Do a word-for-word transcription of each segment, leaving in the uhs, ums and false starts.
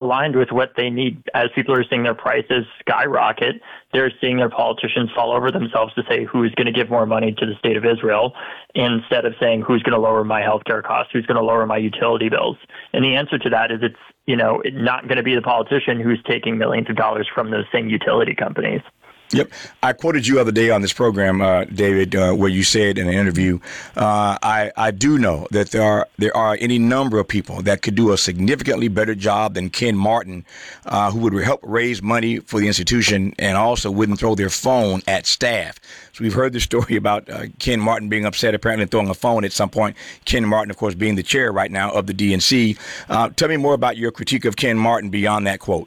aligned with what they need. As people are seeing their prices skyrocket, they're seeing their politicians fall over themselves to say who's going to give more money to the state of Israel instead of saying who's going to lower my healthcare costs, who's going to lower my utility bills. And the answer to that is it's, you know, not going to be the politician who's taking millions of dollars from those same utility companies. Yep. I quoted you the other day on this program, uh, David, uh, where you said in an interview, uh, I, I do know that there are there are any number of people that could do a significantly better job than Ken Martin, uh, who would help raise money for the institution and also wouldn't throw their phone at staff. So we've heard the story about uh, Ken Martin being upset, apparently throwing a phone at some point. Ken Martin, of course, being the chair right now of the D N C. Uh, tell me more about your critique of Ken Martin beyond that quote.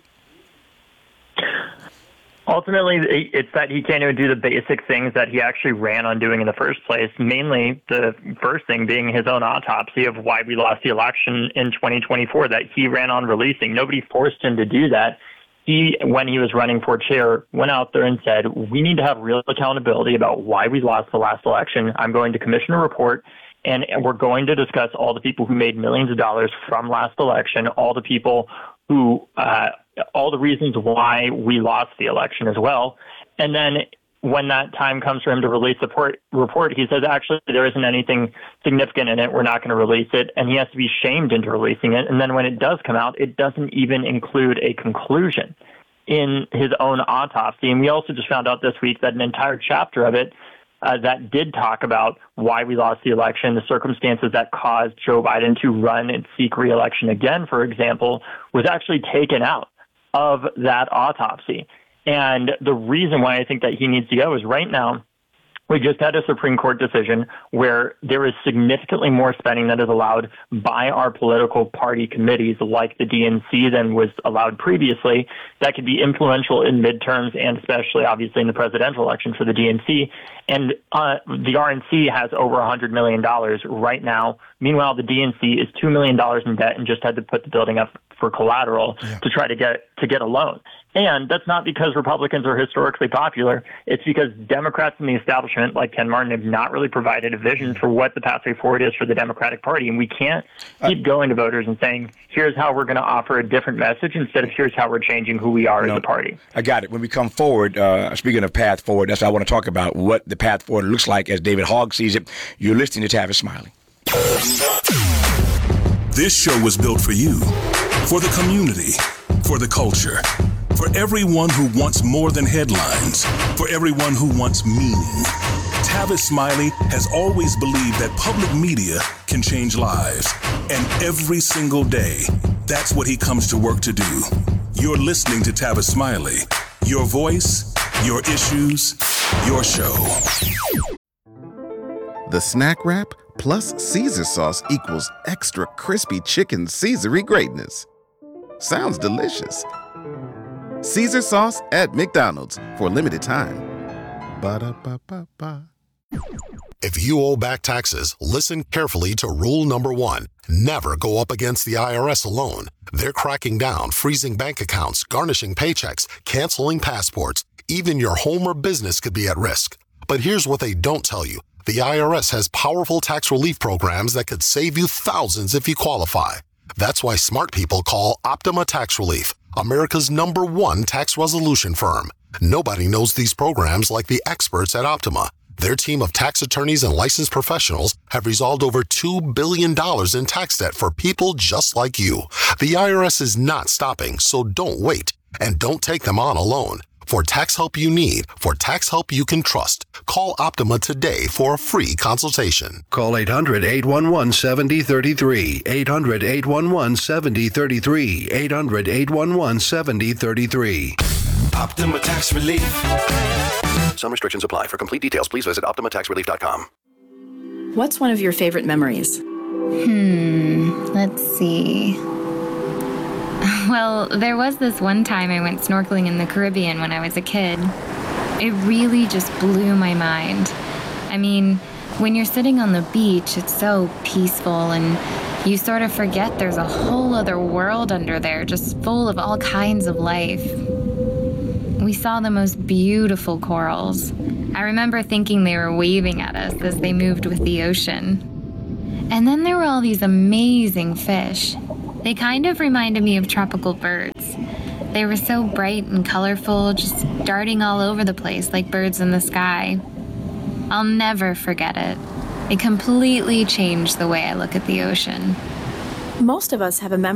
Ultimately, it's that he can't even do the basic things that he actually ran on doing in the first place, mainly the first thing being his own autopsy of why we lost the election in twenty twenty-four that he ran on releasing. Nobody forced him to do that. He, when he was running for chair, went out there and said, we need to have real accountability about why we lost the last election. I'm going to commission a report, and we're going to discuss all the people who made millions of dollars from last election, all the people who uh, all the reasons why we lost the election as well. And then when that time comes for him to release the report, report, he says, actually, there isn't anything significant in it. We're not going to release it. And he has to be shamed into releasing it. And then when it does come out, it doesn't even include a conclusion in his own autopsy. And we also just found out this week that an entire chapter of it Uh, that did talk about why we lost the election, the circumstances that caused Joe Biden to run and seek re-election again, for example, was actually taken out of that autopsy. And the reason why I think that he needs to go is right now, we just had a Supreme Court decision where there is significantly more spending that is allowed by our political party committees like the D N C than was allowed previously that could be influential in midterms and especially obviously in the presidential election for the D N C. And uh, the R N C has over one hundred million dollars right now. Meanwhile, the D N C is two million dollars in debt and just had to put the building up for collateral yeah. to try to get to get a loan. And that's not because Republicans are historically popular. It's because Democrats in the establishment, like Ken Martin, have not really provided a vision for what the pathway forward is for the Democratic Party. And we can't keep going to voters and saying, here's how we're going to offer a different message instead of here's how we're changing who we are you know, as a party. I got it. When we come forward, uh, speaking of path forward, that's what I want to talk about, what the path forward looks like as David Hogg sees it. You're listening to Tavis Smiley. This show was built for you, for the community, for the culture. For everyone who wants more than headlines, for everyone who wants meaning. Tavis Smiley has always believed that public media can change lives. And every single day, that's what he comes to work to do. You're listening to Tavis Smiley. Your voice, your issues, your show. The Snack Wrap plus Caesar sauce equals extra crispy chicken Caesary greatness. Sounds delicious. Caesar sauce at McDonald's for a limited time. Ba-da-ba-ba-ba. If you owe back taxes, listen carefully to rule number one. Never go up against the I R S alone. They're cracking down, freezing bank accounts, garnishing paychecks, canceling passports. Even your home or business could be at risk. But here's what they don't tell you. The I R S has powerful tax relief programs that could save you thousands if you qualify. That's why smart people call Optima Tax Relief, America's number one tax resolution firm. Nobody knows these programs like the experts at Optima. Their team of tax attorneys and licensed professionals have resolved over two billion dollars in tax debt for people just like you. The I R S is not stopping, so don't wait. And don't take them on alone. For tax help you need, for tax help you can trust, call Optima today for a free consultation. Call eight hundred, eight one one, seven zero three three, eight hundred, eight one one, seven zero three three, eight hundred, eight one one, seven zero three three. Optima Tax Relief. Some restrictions apply. For complete details, please visit optima tax relief dot com. What's one of your favorite memories? Hmm, let's see. Well, there was this one time I went snorkeling in the Caribbean when I was a kid. It really just blew my mind. I mean, when you're sitting on the beach, it's so peaceful and you sort of forget there's a whole other world under there just full of all kinds of life. We saw the most beautiful corals. I remember thinking they were waving at us as they moved with the ocean. And then there were all these amazing fish. They kind of reminded me of tropical birds. They were so bright and colorful, just darting all over the place like birds in the sky. I'll never forget it. It completely changed the way I look at the ocean. Most of us have a memory